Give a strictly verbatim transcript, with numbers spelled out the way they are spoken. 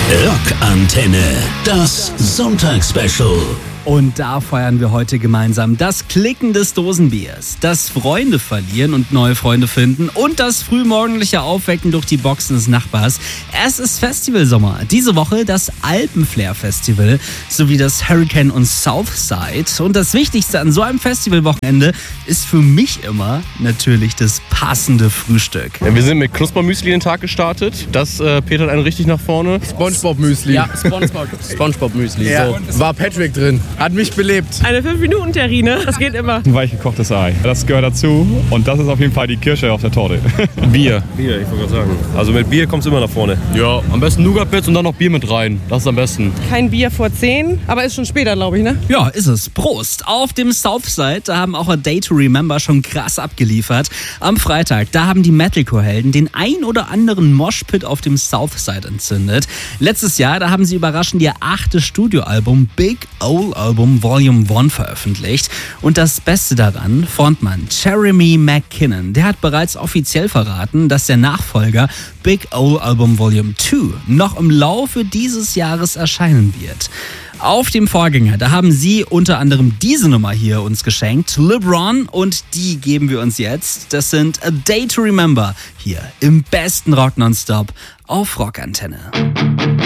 Rockantenne, das Sonntagsspecial. Und da feiern wir heute gemeinsam das Klicken des Dosenbiers, das Freunde verlieren und neue Freunde finden und das frühmorgendliche Aufwecken durch die Boxen des Nachbars. Es ist Festivalsommer. Diese Woche das Alpenflair-Festival sowie das Hurricane und Southside. Und das Wichtigste an so einem Festivalwochenende ist für mich immer natürlich das passende Frühstück. Ja, wir sind mit Knuspermüsli den Tag gestartet. Das äh, petert einen richtig nach vorne. SpongeBob-Müsli. Ja, SpongeBob, SpongeBob-Müsli. Ja. So. War Patrick drin. Hat mich belebt. Eine fünf Minuten Terrine, das geht immer. Ein weich gekochtes Ei. Das gehört dazu und das ist auf jeden Fall die Kirsche auf der Torte. Bier. Bier, ich wollte gerade sagen. Also mit Bier kommst du immer nach vorne. Ja, am besten Nougat-Bits und dann noch Bier mit rein. Das ist am besten. Kein Bier vor zehn, aber ist schon später, glaube ich, ne? Ja, ist es. Prost. Auf dem Southside, da haben auch A Day to Remember schon krass abgeliefert. Am Freitag, da haben die Metalcore-Helden den ein oder anderen Moshpit auf dem Southside entzündet. Letztes Jahr, da haben sie überraschend ihr achtes Studioalbum Big Ol' Album Volume eins veröffentlicht. Und das Beste daran, Frontmann Jeremy McKinnon, der hat bereits offiziell verraten, dass der Nachfolger Big Ol' Album Volume zwei noch im Laufe dieses Jahres erscheinen wird. Auf dem Vorgänger, da haben sie unter anderem diese Nummer hier uns geschenkt, LeBron, und die geben wir uns jetzt. Das sind A Day to Remember hier im besten Rock Nonstop auf Rockantenne.